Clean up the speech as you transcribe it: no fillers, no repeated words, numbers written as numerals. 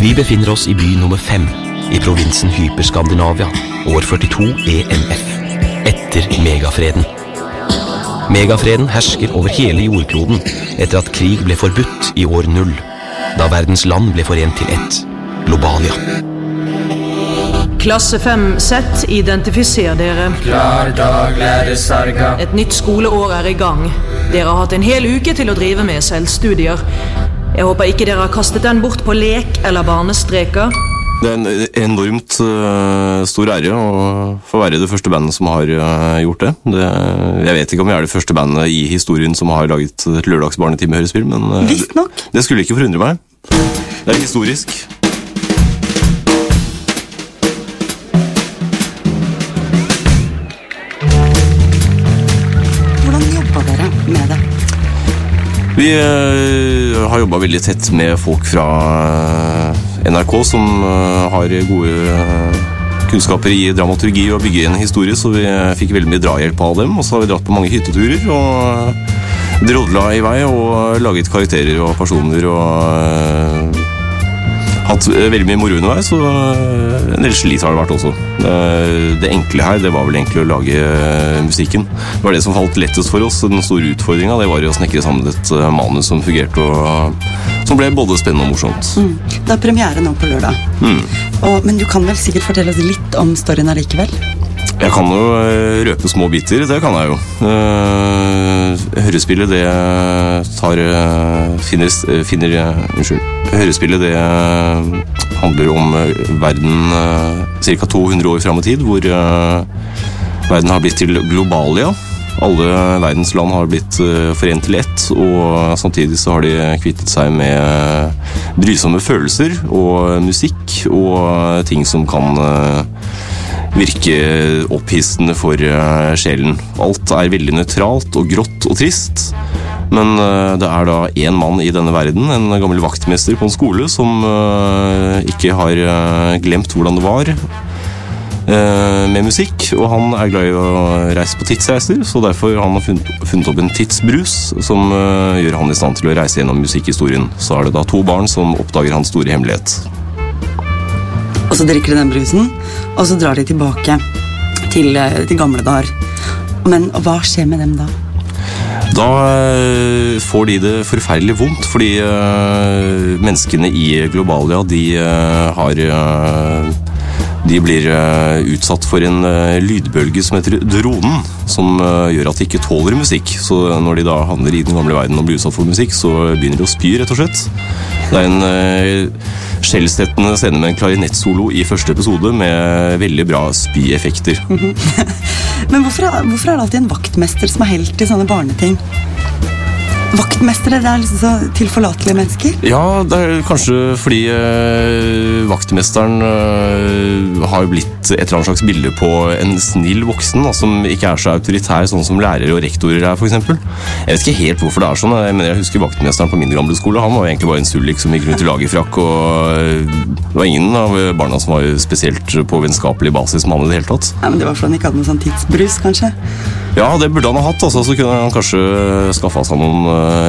Vi befinner oss I by nummer 5 I provinsen Hyperskandinavia, år 42 EMF, etter megafreden. Megafreden hersker over hele jordkloden etter at krig ble forbudt I år 0, da verdens land ble forent til ett, Globalia. Klasse 5Z, identifiser dere. Klar dag, lære sarga. Et nytt skoleår I gang. Dere har hatt en hel uke til å drive med selvstudier. Jeg håper ikke dere har kastet den bort på lek eller barnestreker. Det en enormt stor ære å få være det første bandet som har gjort det. Jeg vet ikke om jeg det første bandet I historien som har laget et lørdagsbarnetime-hørespill, men Visst nok. Det skulle ikke forundre meg. Det historisk. Hvordan jobber dere med det? Vi har jobbet veldig tett med folk fra NRK som har gode kunnskaper I dramaturgi og bygge en historie, så vi fikk veldig mye drahjelp av dem, og så har vi dratt på mange hytteturer og drodla I vei og laget karakterer og personer og hatt veldig mye moro underveis, og en del slit har det vært også. Det enkle her, det var vel egentlig å lage musikken. Det var det som falt lettest for oss. Den store utfordringen, det var å snekre sammen et manus som fungerte, og som ble både spennende og morsomt. Det premiere nå på lørdag. Men du kan vel sikkert fortelle oss litt om storyen allikevel? Jeg kan jo røpe små biter, det kan jeg jo. Hørespillet det Hørespillet det handler om verden cirka 200 år frem I tid, hvor verden har blitt til Globalia. Alle verdens land har blitt forent til ett, og samtidig så har de kvittet seg med brysomme følelser og musikk og ting som kan virke opphissende for sjelen. Alt veldig nøytralt og grått og trist, men det da en mann I denne verden, en gammel vaktmester på en skole, som ikke har glemt hvordan det var med musikk, og han glad I å reise på tidsreiser, så derfor han har funnet opp en tidsbrus som gjør han I stand til å reise gjennom musikkhistorien. Så det da 2 barn som oppdager hans store hemmelighet. Og så drikker de den brusen, og så drar de tilbake til gamle dager. Men hva skjer med dem da? Da får de det forferdelig vondt, fordi menneskene I Globalia, de blir utsatt for en lydbølge som heter dronen, som gjør at de ikke tåler musikk. Så når de da havner I den gamle verden og blir utsatt for musikk, så begynner de å spy, rett og slett. Det en skjellsettende scene med en klarinettsolo I første episode med veldig bra spyeffekter. Men hvorfor det alltid en vaktmester som helt I sånne barneting? Vaktmestere, det liksom så tilforlatelige mennesker? Ja, det kanskje fordi vaktmesteren har blitt et eller annet slags bilde på en snill voksen, da, som ikke så autoritær, sånn som lærere og rektorer for eksempel. Jeg vet ikke helt hvorfor det sånn, men jeg husker vaktmesteren på min gamle skole, han var egentlig bare en sullik som gikk rundt I lagerfrakk, og det var ingen av barna som var spesielt på vennskapelig basis med han I det hele tatt. Ja, men det var fordi han ikke hadde noen sånn tidsbrus, kanskje? Ja, det burde han ha hatt, altså, så kunne han kanskje skaffa seg noen